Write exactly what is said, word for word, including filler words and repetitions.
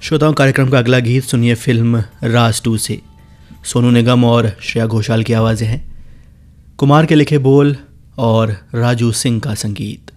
श्रोताओं, कार्यक्रम का अगला गीत सुनिए फिल्म राज टू से। सोनू निगम और श्रेया घोषाल की आवाज़ें हैं, कुमार के लिखे बोल और राजू सिंह का संगीत।